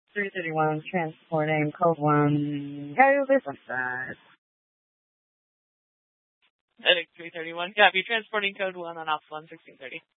331 transporting code 1. Go business side. Medic 331, copy. Transporting code 1 on Ops 1, 1630.